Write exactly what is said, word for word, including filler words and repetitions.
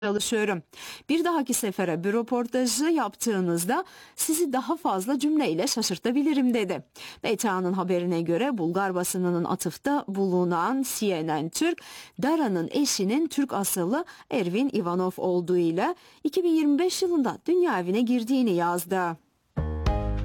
çalışıyorum. Bir dahaki sefere bir röportajı yaptığınızda sizi daha fazla cümleyle şaşırtabilirim dedi. B T A'nın haberine göre Bulgar basınının atıfta bulunan C N N Türk, Dara'nın eşinin Türk asıllı Ervin Ivanov olduğuyla iki bin yirmi beş yılında dünya evine girdiğini yazdı.